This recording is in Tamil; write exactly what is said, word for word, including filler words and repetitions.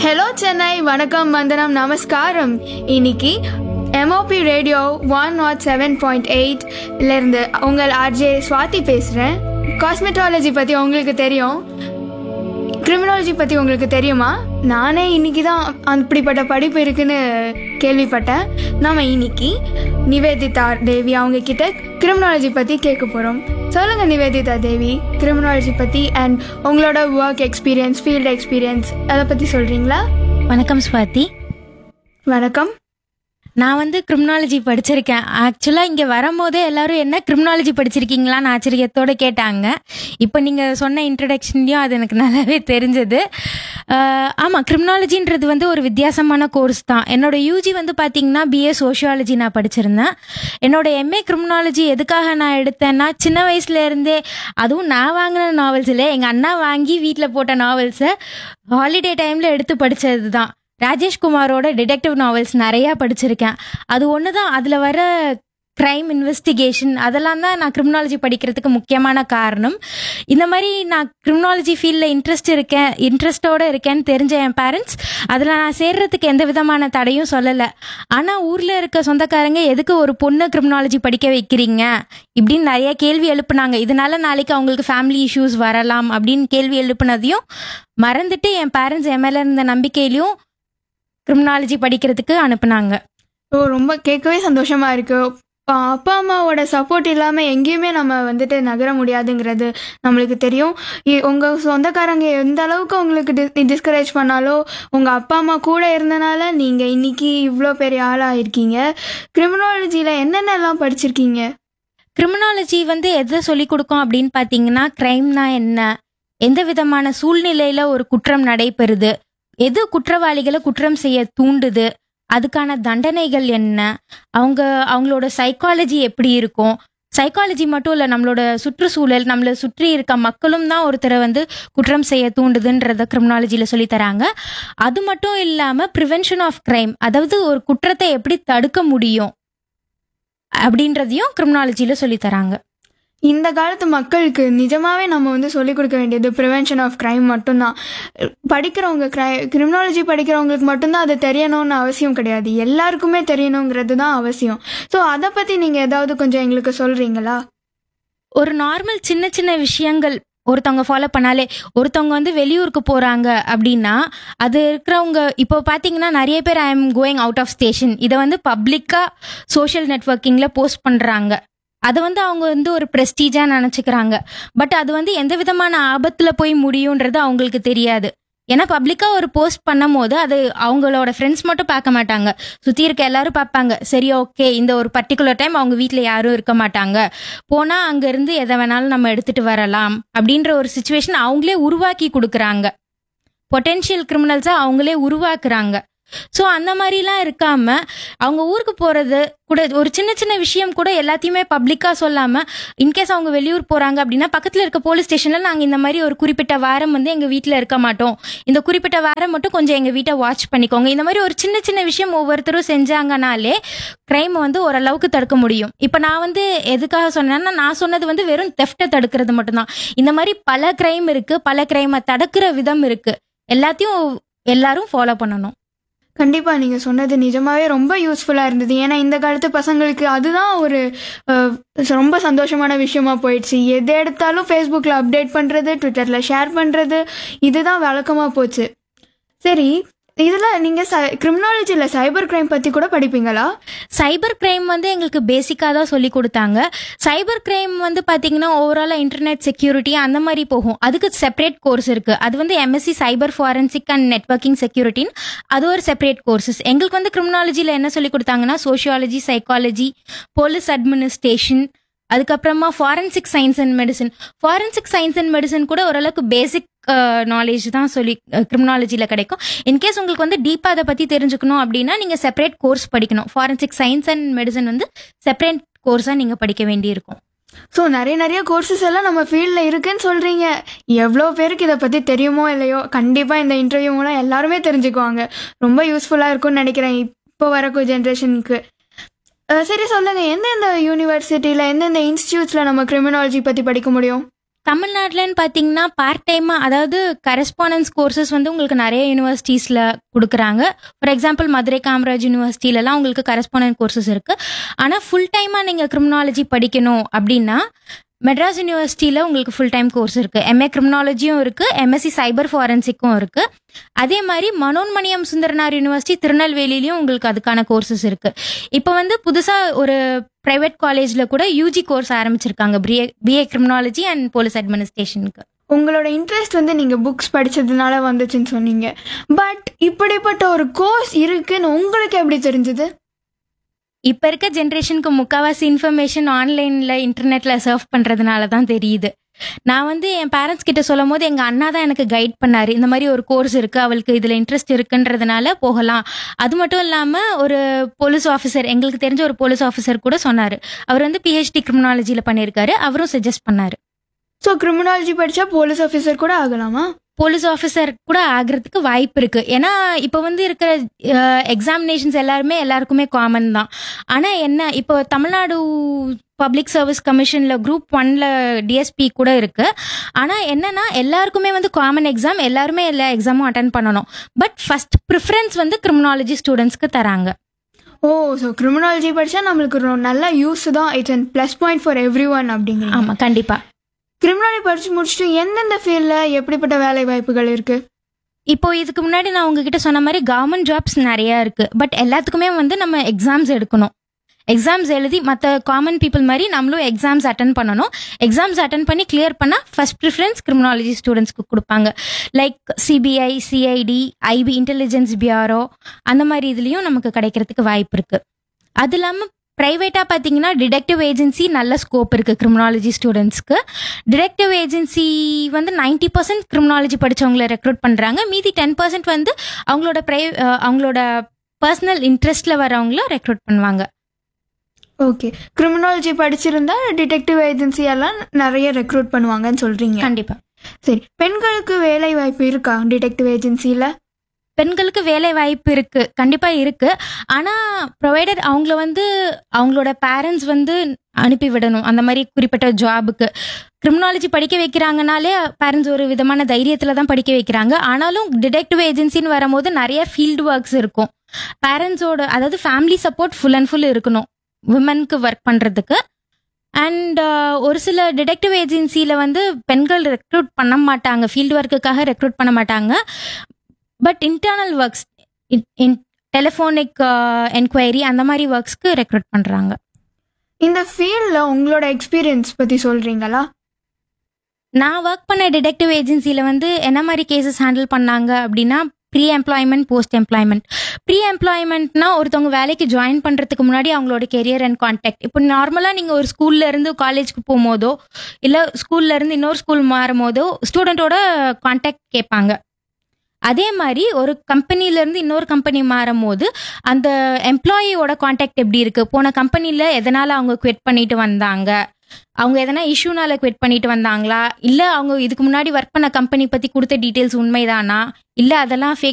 ஹலோ சென்னை, வணக்கம், வந்தனம், நமஸ்காரம். இன்னைக்கு MOP radio one not seven point எயிட்லேருந்து உங்கள் ஆர்ஜே ஸ்வாதி பேசுகிறேன். காஸ்மெட்டாலஜி பற்றி உங்களுக்கு தெரியும், கிரிமினாலஜி பற்றி உங்களுக்கு தெரியுமா? நானே இன்னைக்கு தான் அப்படிப்பட்ட படிப்பு இருக்குன்னு கேள்விப்பட்டேன். நம்ம இன்னைக்கு நிவேதிதா தேவி அவங்க கிட்ட கிரிமினாலஜி பற்றி கேட்க போகிறோம். சொல்லுங்கள் நிவேதிதா தேவி, கிரிமினாலஜி பற்றி அண்ட் உங்களோட ஒர்க் எக்ஸ்பீரியன்ஸ், ஃபீல்டு எக்ஸ்பீரியன்ஸ் அதை பற்றி சொல்கிறீங்களா? வணக்கம் ஸ்வாதி. வணக்கம். நான் வந்து கிரிமினாலஜி படிச்சிருக்கேன். ஆக்சுவலாக இங்கே வரும்போதே எல்லாரும் என்ன கிரிமினாலஜி படிச்சிருக்கீங்களான்னு ஆச்சரியத்தோடு கேட்டாங்க. இப்போ நீங்கள் சொன்ன இன்ட்ரடக்ஷன்லையும் அது எனக்கு நல்லாவே தெரிஞ்சது. ஆமாம், கிரிமினாலஜின்றது வந்து ஒரு வித்தியாசமான கோர்ஸ் தான். என்னோட யூஜி வந்து பார்த்தீங்கன்னா பிஏ சோஷியாலஜி நான் படிச்சிருந்தேன். என்னோட எம்ஏ கிரிமினாலஜி எதுக்காக நான் எடுத்தேன்னா, சின்ன வயசுலேருந்தே, அதுவும் நான் வாங்கின நாவல்ஸ் இல்லை, எங்கள் அண்ணா வாங்கி வீட்டில் போட்ட நாவல்ஸை ஹாலிடே டைமில் எடுத்து படித்தது தான். ராஜேஷ்குமாரோட டிடெக்டிவ் நாவல்ஸ் நிறையா படிச்சிருக்கேன். அது ஒன்று தான், அதில் வர க்ரைம் இன்வெஸ்டிகேஷன் அதெல்லாம் தான் நான் கிரிமினாலஜி படிக்கிறதுக்கு முக்கியமான காரணம். இந்த மாதிரி நான் கிரிமினாலஜி ஃபீல்டில் இன்ட்ரெஸ்ட் இருக்கேன் இன்ட்ரெஸ்டோடு இருக்கேன்னு தெரிஞ்ச என் பேரண்ட்ஸ் அதில் நான் சேர்றதுக்கு எந்த விதமான தடையும் சொல்லலை. ஆனால் ஊரில் இருக்க சொந்தக்காரங்க எதுக்கு ஒரு பொண்ணு கிரிமினாலஜி படிக்க வைக்கிறீங்க இப்படின்னு நிறைய கேள்வி எழுப்புனாங்க. இதனால நாளைக்கு அவங்களுக்கு ஃபேமிலி இஷ்யூஸ் வரலாம் அப்படின்னு கேள்வி எழுப்புனதையும் மறந்துட்டு என் பேரண்ட்ஸ் என் மேலே இருந்த நம்பிக்கையிலையும் கிரிமினாலஜி படிக்கிறதுக்கு அனுப்புனாங்க. ஓ, ரொம்ப கேட்கவே சந்தோஷமா இருக்கு. அப்பா அம்மாவோட சப்போர்ட் இல்லாமல் எங்கேயுமே நம்ம வந்துட்டு நகர முடியாதுங்கிறது நம்மளுக்கு தெரியும். உங்கள் சொந்தக்காரங்க எந்த அளவுக்கு உங்களுக்கு டி டிஸ்கரேஜ் பண்ணாலோ உங்கள் அப்பா அம்மா கூட இருந்தனால நீங்கள் இன்னைக்கு இவ்வளோ பெரிய ஆளாக இருக்கீங்க. கிரிமினாலஜியில் என்னென்னலாம் படிச்சிருக்கீங்க? கிரிமினாலஜி வந்து எதை சொல்லிக் கொடுக்கும் அப்படின்னு பார்த்தீங்கன்னா, க்ரைம்னா என்ன, எந்த விதமான சூழ்நிலையில் ஒரு குற்றம் நடைபெறுது, எது குற்றவாளிகளை குற்றம் செய்ய தூண்டுது, அதுக்கான தண்டனைகள் என்ன, அவங்க அவங்களோட சைக்காலஜி எப்படி இருக்கும். சைக்காலஜி மட்டும் இல்லை, நம்மளோட சுற்றுச்சூழல், நம்மளை சுற்றி இருக்க மக்களும் தான் ஒருத்தரை வந்து குற்றம் செய்ய தூண்டுதுன்றத கிரிமினாலஜியில் சொல்லித்தராங்க. அது மட்டும் இல்லாமல் ப்ரிவென்ஷன் ஆஃப் க்ரைம், அதாவது ஒரு குற்றத்தை எப்படி தடுக்க முடியும் அப்படின்றதையும் கிரிமினாலஜியில் சொல்லித்தராங்க. இந்த காலத்து மக்களுக்கு நிஜமாவே நம்ம வந்து சொல்லிக் கொடுக்க வேண்டியது ப்ரிவென்ஷன் ஆஃப் க்ரைம் மட்டும்தான். படிக்கிறவங்க க்ரை கிரிமினாலஜி படிக்கிறவங்களுக்கு மட்டும்தான் அது தெரியணும்னு அவசியம் கிடையாது, எல்லாருக்குமே தெரியணுங்கிறது தான் அவசியம். ஸோ அதை பற்றி நீங்கள் ஏதாவது கொஞ்சம் எங்களுக்கு சொல்கிறீங்களா? ஒரு நார்மல் சின்ன சின்ன விஷயங்கள் ஒருத்தவங்க ஃபாலோ பண்ணாலே, ஒருத்தவங்க வந்து வெளியூருக்கு போகிறாங்க அப்படின்னா அது இருக்கிறவங்க, இப்போ பார்த்தீங்கன்னா நிறைய பேர் I am going out of station இதை வந்து பப்ளிக்காக சோஷியல் நெட்வொர்க்கிங்கில் போஸ்ட் பண்ணுறாங்க. அதை வந்து அவங்க வந்து ஒரு ப்ரெஸ்டீஜாக நினச்சிக்கிறாங்க. பட் அது வந்து எந்த விதமான ஆபத்தில் போய் முடியுன்றது அவங்களுக்கு தெரியாது. ஏன்னா பப்ளிக்காக ஒரு போஸ்ட் பண்ணும் போது அது அவங்களோட ஃப்ரெண்ட்ஸ் மட்டும் பார்க்க மாட்டாங்க, சுற்றி இருக்க எல்லாரும் பார்ப்பாங்க. சரி, ஓகே, இந்த ஒரு பர்டிகுலர் டைம் அவங்க வீட்டில் யாரும் இருக்க மாட்டாங்க, போனால் அங்கேருந்து எதை வேணாலும் நம்ம எடுத்துகிட்டு வரலாம் அப்படின்ற ஒரு சுச்சுவேஷன் அவங்களே உருவாக்கி கொடுக்குறாங்க. பொட்டென்ஷியல் கிரிமினல்ஸை அவங்களே உருவாக்குறாங்க. ஸோ அந்த மாதிரிலாம் இருக்காமல் அவங்க ஊருக்கு போகிறது கூட, ஒரு சின்ன சின்ன விஷயம் கூட எல்லாத்தையுமே பப்ளிக்காக சொல்லாமல், இன்கேஸ் அவங்க வெளியூர் போகிறாங்க அப்படின்னா பக்கத்தில் இருக்க போலீஸ் ஸ்டேஷனில் நாங்கள் இந்த மாதிரி ஒரு குறிப்பிட்ட வாரம் வந்து எங்கள் வீட்டில் இருக்க மாட்டோம், இந்த குறிப்பிட்ட வாரம் மட்டும் கொஞ்சம் எங்கள் வீட்டை வாட்ச் பண்ணிக்கோங்க, இந்த மாதிரி ஒரு சின்ன சின்ன விஷயம் ஒவ்வொருத்தரும் செஞ்சாங்கனாலே க்ரைமை வந்து ஓரளவுக்கு தடுக்க முடியும். இப்போ நான் வந்து எதுக்காக சொன்னேன்னா, நான் சொன்னது வந்து வெறும் தெஃப்ட்டை தடுக்கிறது மட்டும்தான். இந்த மாதிரி பல க்ரைம் இருக்குது, பல க்ரைமை தடுக்கிற விதம் இருக்குது, எல்லாத்தையும் எல்லாரும் ஃபாலோ பண்ணணும். கண்டிப்பாக நீங்கள் சொன்னது நிஜமாவே ரொம்ப யூஸ்ஃபுல்லாக இருந்தது. ஏன்னா இந்த காலத்து பசங்களுக்கு அதுதான் ஒரு ரொம்ப சந்தோஷமான விஷயமா போயிடுச்சு. எது எடுத்தாலும் ஃபேஸ்புக்கில் அப்டேட் பண்ணுறது, ட்விட்டரில் ஷேர் பண்ணுறது, இதுதான் வழக்கமாக போச்சு. சரி, இதில் நீங்கள் ச கிரிமினாலஜியில் சைபர் கிரைம் பற்றி கூட படிப்பீங்களா? சைபர் கிரைம் வந்து எங்களுக்கு பேசிக்காக தான் சொல்லி கொடுத்தாங்க. சைபர் கிரைம் வந்து பார்த்தீங்கன்னா ஓவராலாக இன்டர்நெட் செக்யூரிட்டி அந்த மாதிரி போகும். அதுக்கு செப்பரேட் கோர்ஸ் இருக்குது. அது வந்து MSc cyber forensic and networking செக்யூரிட்டின்னு அது ஒரு செப்பரேட் கோர்சஸ். எங்களுக்கு வந்து கிரிமினாலஜியில் என்ன சொல்லி கொடுத்தாங்கன்னா, சோஷியாலஜி, சைக்காலஜி, போலீஸ் அட்மினிஸ்ட்ரேஷன், அதுக்கப்புறமா forensic science and medicine. Forensic science and medicine கூட ஓரளவுக்கு பேசிக் நாலேஜ் தான் சொல்லி கிரிமினாலஜியில் கிடைக்கும். இன்கேஸ் உங்களுக்கு வந்து டீப்பாக அதை பற்றி தெரிஞ்சுக்கணும் அப்படின்னா நீங்கள் செப்பரேட் கோர்ஸ் படிக்கணும். ஃபாரன்சிக் சயின்ஸ் அண்ட் மெடிசன் வந்து செப்பரேட் கோர்ஸாக நீங்கள் படிக்க வேண்டியிருக்கும். ஸோ நிறைய நிறைய கோர்சஸ் எல்லாம் நம்ம ஃபீல்டில் இருக்குன்னு சொல்கிறீங்க. எவ்வளோ பேருக்கு இதை பற்றி தெரியுமோ இல்லையோ, கண்டிப்பாக இந்த இன்டர்வியூ மூலம் எல்லாருமே தெரிஞ்சுக்குவாங்க. ரொம்ப யூஸ்ஃபுல்லாக இருக்கும்னு நினைக்கிறேன் இப்போ வரக்கூடிய ஜென்ரேஷனுக்கு. சரி, சொல்லுங்கள், எந்தெந்த யூனிவர்சிட்டியில் எந்தெந்த இன்ஸ்டியூட்ஸில் நம்ம கிரிமினாலஜி பற்றி படிக்க முடியும்? தமிழ்நாட்டிலன்னு பார்த்தீங்கன்னா பார்ட் டைமாக, அதாவது கரஸ்பாண்டன்ஸ் கோர்சஸ் வந்து உங்களுக்கு நிறைய யூனிவர்சிட்டிஸில் கொடுக்குறாங்க. ஃபார் எக்ஸாம்பிள் மதுரை காமராஜ் யூனிவர்சிட்டிலலாம் உங்களுக்கு கரஸ்பாண்டன்ட் கோர்சஸ் இருக்குது. ஆனால் ஃபுல் டைமாக நீங்கள் கிரிமினாலஜி படிக்கணும் அப்படின்னா மெட்ராஸ் யூனிவர்சிட்டியில் உங்களுக்கு ஃபுல் டைம் கோர்ஸ் இருக்குது. எம்ஏ கிரிமினாலஜியும் இருக்குது, எம்எஸ்சி சைபர் ஃபாரன்சிக்கும் இருக்குது. அதே மாதிரி மனோன்மணியம் சுந்தரனார் யூனிவர்சிட்டி திருநெல்வேலியிலையும் உங்களுக்கு அதுக்கான கோர்சஸ் இருக்குது. இப்போ வந்து புதுசாக ஒரு ப்ரைவேட் காலேஜில் கூட யூஜி கோர்ஸ் ஆரம்பிச்சிருக்காங்க, BA BA criminology and police அட்மினிஸ்ட்ரேஷனுக்கு. உங்களோட இன்ட்ரெஸ்ட் வந்து நீங்கள் புக்ஸ் படித்ததுனால வந்துச்சுன்னு சொன்னீங்க. பட் இப்படிப்பட்ட ஒரு கோர்ஸ் இருக்குன்னு உங்களுக்கு எப்படி தெரிஞ்சது? இப்போ இருக்க ஜென்ரேஷனுக்கு முக்கால்வாசி இன்ஃபர்மேஷன் ஆன்லைனில் இன்டர்நெட்டில் சர்ஃப் பண்ணுறதுனால தான் தெரியுது. நான் வந்து என் பேரண்ட்ஸ் கிட்ட சொல்லும் போது எங்கள் அண்ணா தான் எனக்கு கைட் பண்ணார். இந்த மாதிரி ஒரு கோர்ஸ் இருக்குது, அவளுக்கு இதில் இன்ட்ரெஸ்ட் இருக்குன்றதுனால போகலாம். அது மட்டும் இல்லாமல் ஒரு போலீஸ் ஆஃபீஸர், எங்களுக்கு தெரிஞ்ச ஒரு போலீஸ் ஆஃபீஸர் கூட சொன்னார். அவர் வந்து பிஹெச்டி கிரிமினாலஜியில் பண்ணியிருக்காரு, அவரும் சஜஸ்ட் பண்ணார். ஸோ கிரிமினாலஜி படித்தா போலீஸ் ஆஃபீஸர் கூட ஆகலாமா? போலீஸ் ஆஃபீஸர் கூட ஆகிறதுக்கு வாய்ப்பு இருக்குது. ஏன்னா இப்போ வந்து இருக்கிற எக்ஸாமினேஷன்ஸ் எல்லாருமே எல்லாருக்குமே காமன் தான். ஆனால் என்ன, இப்போ தமிழ்நாடு பப்ளிக் சர்வீஸ் கமிஷனில் குரூப் ஒன்ல டிஎஸ்பி கூட இருக்குது. ஆனால் என்னன்னா எல்லாருக்குமே வந்து காமன் எக்ஸாம், எல்லாருமே எல்லா எக்ஸாமும் அட்டன் பண்ணணும். பட் ஃபர்ஸ்ட் ப்ரிஃபரன்ஸ் வந்து கிரிமினாலஜி ஸ்டூடெண்ட்ஸ்க்கு தராங்க. ஓ, ஸோ கிரிமினாலஜி படித்தா நம்மளுக்கு ஒரு நல்ல யூஸ் தான், it's and plus point for every one அப்படிங்கிற. ஆமாம், கண்டிப்பாக. கிரிமினாலஜி படித்து முடிச்சுட்டு எந்தெந்த ஃபீல்டில் எப்படிப்பட்ட வேலை வாய்ப்புகள் இருக்குது? இப்போ இதுக்கு முன்னாடி நான் உங்ககிட்ட சொன்ன மாதிரி கவர்மெண்ட் ஜாப்ஸ் நிறையா இருக்குது. பட் எல்லாத்துக்குமே வந்து நம்ம எக்ஸாம்ஸ் எடுக்கணும். எக்ஸாம்ஸ் எழுதி மற்ற காமன் பீப்புள் மாதிரி நம்மளும் எக்ஸாம்ஸ் அட்டன் பண்ணணும். எக்ஸாம்ஸ் அட்டன் பண்ணி கிளியர் பண்ணால் ஃபர்ஸ்ட் ப்ரிஃபரன்ஸ் கிரிமினாலஜி ஸ்டூடெண்ட்ஸ்க்கு கொடுப்பாங்க. Like CBI, CID, IP, intelligence bureau, அந்த மாதிரி இதுலேயும் நமக்கு கிடைக்கிறதுக்கு வாய்ப்பு இருக்குது. அது இல்லாமல் ப்ரைவேட்டாக பார்த்தீங்கன்னா டிடெக்டிவ் ஏஜென்சி நல்ல ஸ்கோப் இருக்குது கிரிமினாலஜி ஸ்டூடெண்ட்ஸ்க்கு. டிடெக்டிவ் ஏஜென்சி வந்து நைன்டி பர்சன்ட் கிரிமினாலஜி படித்தவங்களை ரெக்ரூட் பண்ணுறாங்க. மீதி டென் பர்சன்ட் வந்து அவங்களோட ப்ரை அவங்களோட பர்சனல் இன்ட்ரெஸ்டில் வரவங்கள ரெக்ரூட் பண்ணுவாங்க. ஓகே, கிரிமினாலஜி படிச்சிருந்தா டிடெக்டிவ் ஏஜென்சி எல்லாம் நிறைய ரெக்ரூட் பண்ணுவாங்கன்னு சொல்கிறீங்க. கண்டிப்பாக. சரி, பெண்களுக்கு வேலை வாய்ப்பு இருக்கா டிடெக்டிவ் ஏஜென்சியில்? பெண்களுக்கு வேலை வாய்ப்பு இருக்குது, கண்டிப்பாக இருக்குது. ஆனால் ப்ரொவைடர் அவங்கள வந்து அவங்களோட பேரண்ட்ஸ் வந்து அனுப்பி விடணும் அந்த மாதிரி குறிப்பிட்ட ஜாபுக்கு. கிரிமினாலஜி படிக்க வைக்கிறாங்கனாலே பேரண்ட்ஸ் ஒரு விதமான தைரியத்தில் தான் படிக்க வைக்கிறாங்க. ஆனாலும் டிடெக்டிவ் ஏஜென்சின்னு வரும்போது நிறைய ஃபீல்டு ஒர்க்ஸ் இருக்கும். பேரண்ட்ஸோட, அதாவது family support full and full இருக்கணும் விமனுக்கு ஒர்க் பண்ணுறதுக்கு. அண்ட் ஒரு சில டிடெக்டிவ் ஏஜென்சியில் வந்து பெண்கள் ரெக்ரூட் பண்ண மாட்டாங்க, ஃபீல்டு ஒர்க்குக்காக ரெக்ரூட் பண்ண மாட்டாங்க. But internal works, in telephonic enquiry அந்த மாதிரி ஒர்க்ஸ்க்கு ரெக்ரூட் பண்ணுறாங்க. இந்த ஃபீல்டில் உங்களோட எக்ஸ்பீரியன்ஸ் பற்றி சொல்கிறீங்களா? நான் ஒர்க் பண்ண டிடெக்டிவ் ஏஜென்சியில் வந்து என்ன மாதிரி கேசஸ் ஹேண்டில் பண்ணாங்க அப்படின்னா, pre employment, post employment. Pre எம்ப்ளாய்மெண்ட்னா ஒருத்தவங்க வேலைக்கு ஜாயின் பண்ணுறதுக்கு முன்னாடி அவங்களோட கெரியர் அண்ட் கான்டாக்ட். இப்போ நார்மலாக நீங்கள் ஒரு ஸ்கூல்ல இருந்து காலேஜ்க்கு போகும்போதோ இல்லை ஸ்கூல்ல இருந்து இன்னொரு ஸ்கூல் மாறும் போதோ ஸ்டூடெண்ட்டோட கான்டாக்ட் கேட்பாங்க. அதே மாதிரி ஒரு கம்பெனிலேருந்து இன்னொரு கம்பெனி மாறும் போது அந்த எம்ப்ளாயியோட கான்டாக்ட் எப்படி இருக்குது, போன கம்பெனியில் எதனால் அவங்க குவிட் பண்ணிட்டு வந்தாங்க, அவங்க எதனா இஷ்யூனால குவிட் பண்ணிட்டு வந்தாங்களா, இல்லை அவங்க இதுக்கு முன்னாடி ஒர்க் பண்ண கம்பெனி பற்றி கொடுத்த டீட்டெயில்ஸ் உண்மைதானா, இல்லை அதெல்லாம் ஃபேக்